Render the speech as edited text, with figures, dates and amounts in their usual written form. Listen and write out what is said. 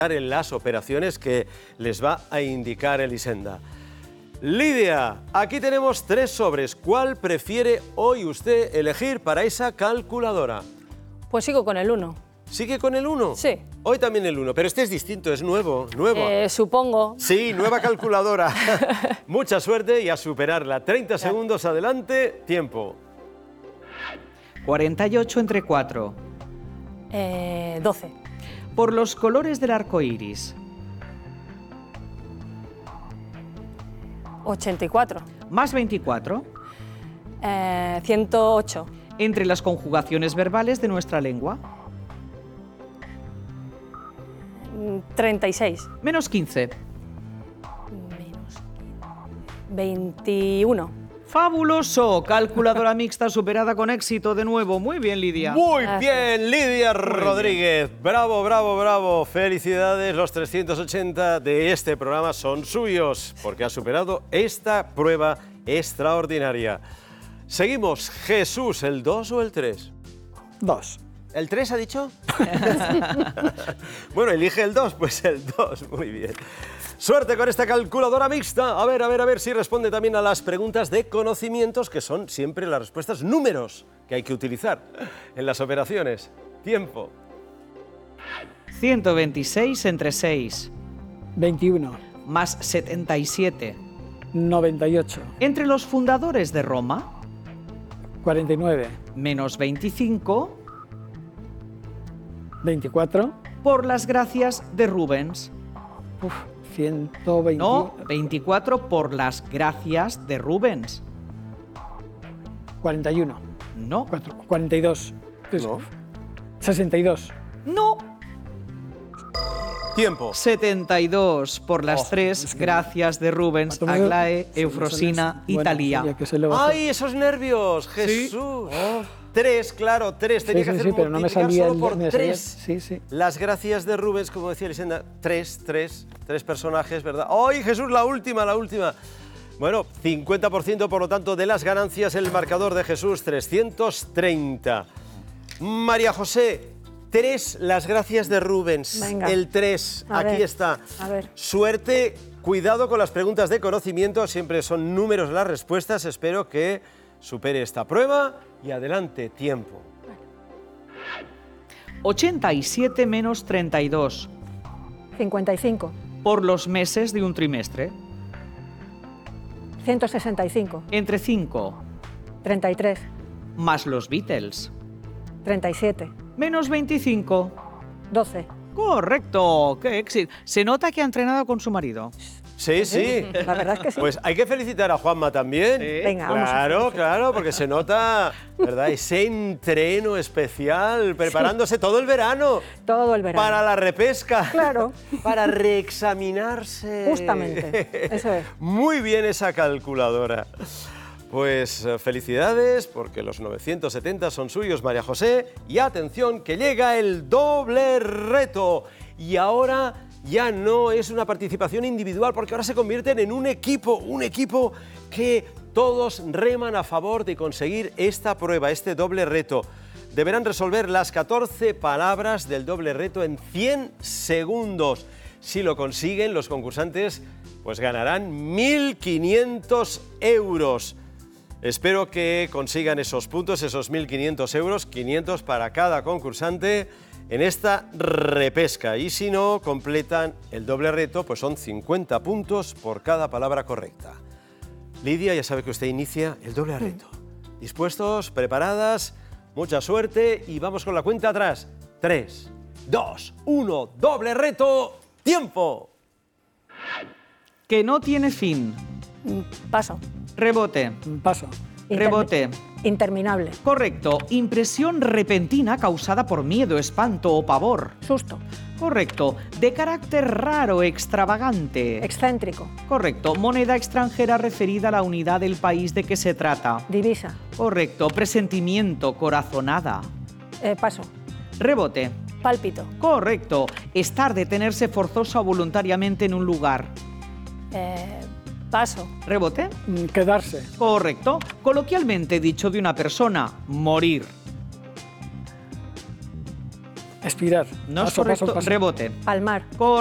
en las operaciones que les va a indicar Elisenda. Lidia, aquí tenemos 3 sobres. ¿Cuál prefiere hoy usted elegir para esa calculadora? Pues sigo con el 1. ¿Sigue con el 1? Sí. Hoy también el 1, pero este es distinto, es nuevo. Supongo. Sí, nueva calculadora. Mucha suerte y a superarla. 30 segundos, adelante, tiempo. 48 entre 4. 12. Por los colores del arco iris. 84. Más 24. 108. Entre las conjugaciones verbales de nuestra lengua. 36. Menos 15. Menos 21. ¡Fabuloso! Calculadora mixta superada con éxito de nuevo. Muy bien, Lidia. Muy bien, Lidia Rodríguez. Bravo, bravo, bravo. Felicidades, los 380 de este programa son suyos, porque ha superado esta prueba extraordinaria. Seguimos. Jesús, ¿el 2 o el 3? 2. ¿El 3 ha dicho? Bueno, elige el 2, pues el 2. Muy bien. Suerte con esta calculadora mixta. A ver si responde también a las preguntas de conocimientos, que son siempre las respuestas números que hay que utilizar en las operaciones. Tiempo. 126 entre 6. 21. Más 77. 98. Entre los fundadores de Roma. 49. Menos 25. 24. Por las gracias de Rubens. 120. No, 24 por las gracias de Rubens. 41. No. 42. No. 62. No. Tiempo. 72 por las 3 gracias de Rubens, Aglae, Eufrosina y Talía. ¡Ay, esos nervios! ¡Jesús! 3, claro, 3. Tenía que hacer pero no me salía solo por 3. Sí. Las gracias de Rubens, como decía Elisenda, 3 personajes, ¿verdad? ¡Ay, Jesús, la última! Bueno, 50% por lo tanto de las ganancias, el marcador de Jesús, 330. María José, 3 las gracias de Rubens. Venga. El 3, aquí está. A ver. Suerte, cuidado con las preguntas de conocimiento, siempre son números las respuestas, espero que supere esta prueba y adelante, tiempo. 87 menos 32. 55. Por los meses de un trimestre. 165. Entre 5. 33. Más los Beatles. 37. Menos 25. 12. Correcto, qué éxito. Se nota que ha entrenado con su marido. Sí. La verdad es que sí. Pues hay que felicitar a Juanma también. Venga, vamos a Claro, felicitar. claro, porque se nota, ¿verdad? Ese entreno especial, preparándose todo el verano. Todo el verano. Para la repesca. Claro. Para reexaminarse. Justamente, eso es. Muy bien esa calculadora. Pues felicidades, porque los 970 son suyos, María José. Y atención, que llega el doble reto. Y ahora ya no es una participación individual, porque ahora se convierten en un equipo que todos reman a favor de conseguir esta prueba, este doble reto. Deberán resolver las 14 palabras del doble reto en 100 segundos. Si lo consiguen, los concursantes pues ganarán 1.500 euros. Espero que consigan esos puntos, esos 1.500 euros, 500 para cada concursante en esta repesca. Y si no completan el doble reto, pues son 50 puntos por cada palabra correcta. Lidia, ya sabe que usted inicia el doble reto. ¿Dispuestos? ¿Preparadas? Mucha suerte y vamos con la cuenta atrás. 3, 2, 1, doble reto, ¡tiempo! Que no tiene fin. Paso. Rebote. Paso. Rebote. Interminable. Correcto. Impresión repentina causada por miedo, espanto o pavor. Susto. Correcto. De carácter raro, extravagante. Excéntrico. Correcto. Moneda extranjera referida a la unidad del país de que se trata. Divisa. Correcto. Presentimiento, corazonada. Paso. Rebote. Pálpito. Correcto. Estar, detenerse forzosa o voluntariamente en un lugar. Paso. Rebote. Quedarse. Correcto. Coloquialmente dicho de una persona, morir. Expirar. No es Paso, paso, correcto. paso. Rebote. Palmar.